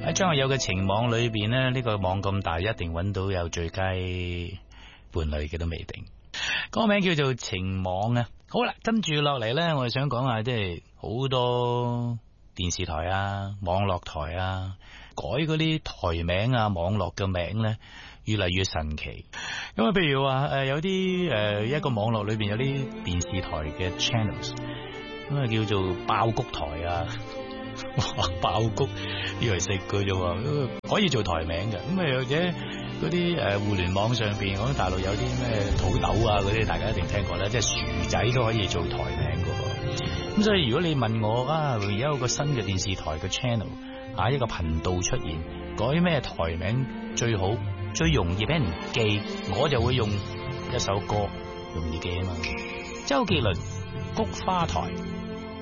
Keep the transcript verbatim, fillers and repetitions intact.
喺張學友嘅情網裏邊呢，呢個網咁大，一定揾到有最佳伴侶嘅都未定。嗰個名叫做情網啊。好啦，跟住落嚟呢，我哋想講下，即係好多電視台啊、網絡台啊，改嗰啲台名啊、網絡嘅名呢，越嚟越神奇。咁啊，譬如話誒，有啲誒一個網絡裏邊有啲電視台嘅 channels，咁啊叫做爆谷台啊。哇！爆谷以為食嘅啫，可以做台名嘅。咁啊，或者嗰啲誒互聯網上邊，我諗大陸有啲咩土豆啊嗰啲，大家一定聽過啦。即係薯仔都可以做台名嘅。咁所以如果你問我啊，而家有個新嘅電視台嘅 channel 啊，一個頻道出現，改咩台名最好，最容易俾人記，我就會用一首歌容易記啊嘛。周杰倫《菊花台》。